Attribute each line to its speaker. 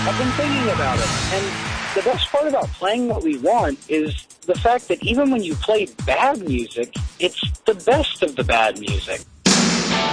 Speaker 1: I've been thinking about it, and the best part about playing what we want is the fact that even when you play bad music, it's the best of the bad music.